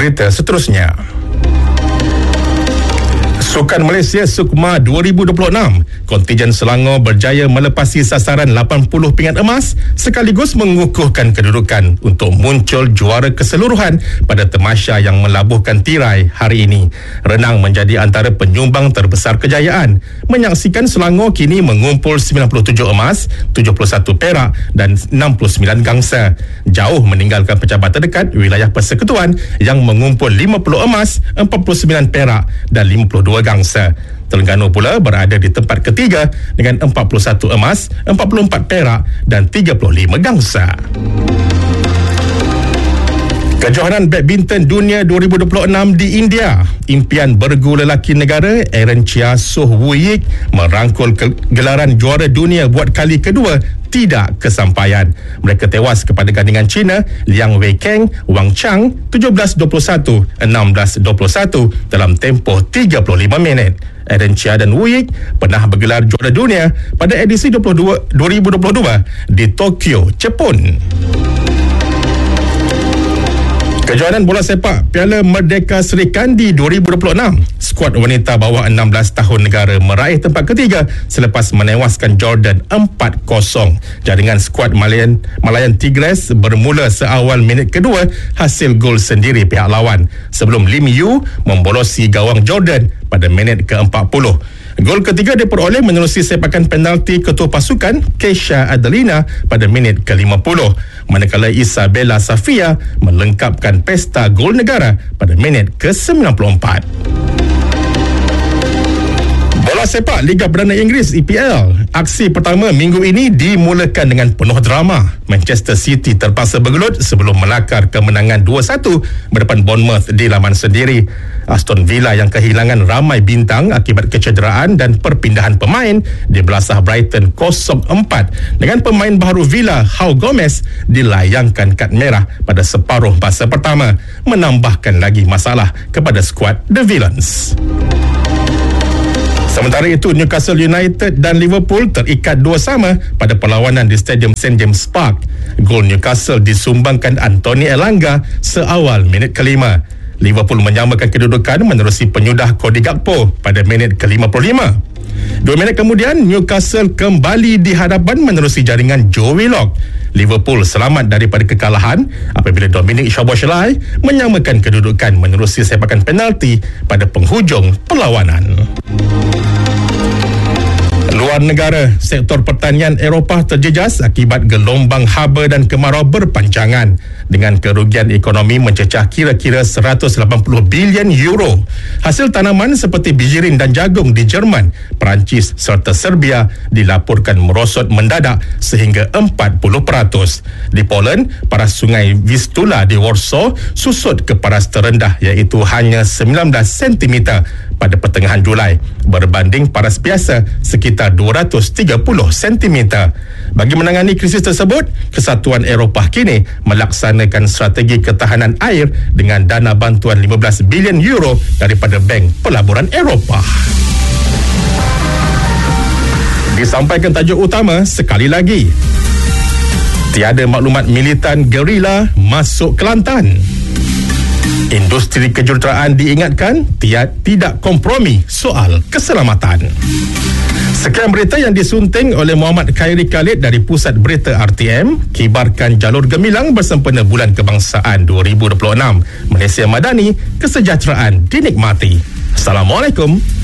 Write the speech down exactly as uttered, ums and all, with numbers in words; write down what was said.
berita seterusnya. Sukan Malaysia Sukma dua ribu dua puluh enam, kontingen Selangor berjaya melepasi sasaran lapan puluh pingat emas sekaligus mengukuhkan kedudukan untuk muncul juara keseluruhan pada tamasya yang melabuhkan tirai hari ini. Renang menjadi antara penyumbang terbesar kejayaan. Menyaksikan Selangor kini mengumpul sembilan puluh tujuh emas, tujuh puluh satu perak dan enam puluh sembilan gangsa. Jauh meninggalkan pejabat terdekat wilayah persekutuan yang mengumpul lima puluh emas, empat puluh sembilan perak dan lima puluh dua gangsa. Terengganu pula berada di tempat ketiga dengan empat puluh satu emas, empat puluh empat perak dan tiga puluh lima gangsa. Kejohanan badminton dunia dua ribu dua puluh enam di India, impian bergu lelaki negara Aaron Chia Soh Woo Yik merangkul gelaran juara dunia buat kali kedua tidak kesampaian. Mereka tewas kepada gandingan China Liang Weikeng Wang Chang tujuh belas dua puluh satu, enam belas dua puluh satu dalam tempoh tiga puluh lima minit. Aaron Chia dan Woo Yik pernah bergelar juara dunia pada edisi dua ribu dua puluh dua di Tokyo, Jepun. Kejohanan bola sepak Piala Merdeka Seri Kandi dua ribu dua puluh enam, skuad wanita bawah enam belas tahun negara meraih tempat ketiga selepas menewaskan Jordan empat kosong. Jaringan skuad Malayan, Malayan Tigres bermula seawal minit kedua hasil gol sendiri pihak lawan sebelum Lim Yu membolosi gawang Jordan pada minit ke empat puluh. Gol ketiga diperoleh menerusi sepakan penalti ketua pasukan Keisha Adelina pada minit ke lima puluh, manakala Isabella Safia melengkapkan pesta gol negara pada minit ke sembilan puluh empat. Bola sepak Liga Perdana Inggeris E P L, aksi pertama minggu ini dimulakan dengan penuh drama. Manchester City terpaksa bergelut sebelum melakar kemenangan dua satu berdepan Bournemouth di laman sendiri. Aston Villa yang kehilangan ramai bintang akibat kecederaan dan perpindahan pemain dibelasah Brighton kosong empat dengan pemain baru Villa João Gomez dilayangkan kad merah pada separuh masa pertama, menambahkan lagi masalah kepada skuad The Villains. Sementara itu, Newcastle United dan Liverpool terikat dua sama pada perlawanan di Stadium Saint James Park. Gol Newcastle disumbangkan Anthony Elanga seawal minit kelima. Liverpool menyamakan kedudukan menerusi penyudah Cody Gakpo pada minit ke lima puluh lima. Dua minit kemudian, Newcastle kembali di hadapan menerusi jaringan Joe Willock. Liverpool selamat daripada kekalahan apabila Dominic Szoboszlai menyamakan kedudukan menerusi sepakan penalti pada penghujung perlawanan. Luar negara, sektor pertanian Eropah terjejas akibat gelombang haba dan kemarau berpanjangan dengan kerugian ekonomi mencecah kira-kira seratus lapan puluh bilion euro. Hasil tanaman seperti bijirin dan jagung di Jerman, Perancis serta Serbia dilaporkan merosot mendadak sehingga empat puluh peratus. Di Poland, paras sungai Vistula di Warsaw susut ke paras terendah iaitu hanya sembilan belas sentimeter pada pertengahan Julai berbanding paras biasa sekitar dua ratus tiga puluh sentimeter. Bagi menangani krisis tersebut, Kesatuan Eropah kini melaksanakan strategi ketahanan air dengan dana bantuan lima belas bilion euro daripada Bank Pelaburan Eropah. Disampaikan tajuk utama sekali lagi. Tiada maklumat militan gerila masuk Kelantan. Industri kejuruteraan diingatkan tiada tidak kompromi soal keselamatan. Sekian berita yang disunting oleh Muhammad Khairi Khalid dari Pusat Berita R T M. Kibarkan jalur gemilang bersempena Bulan Kebangsaan dua ribu dua puluh enam. Malaysia Madani, kesejahteraan dinikmati. Assalamualaikum.